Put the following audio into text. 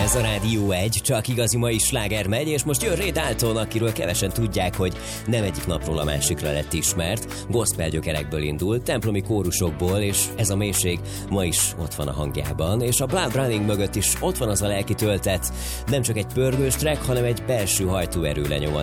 Ez a Rádió 1, csak igazi mai sláger megy, és most jön Ray Dalton, akiről kevesen tudják, hogy nem egyik napról a másikra lett ismert. Gospel gyökerekből indult, templomi kórusokból, és ez a mélység ma is ott van a hangjában, és a Blood Running mögött is ott van az a lelki töltet. Nem csak egy pörgős track, hanem egy belső hajtóerő lenyomat.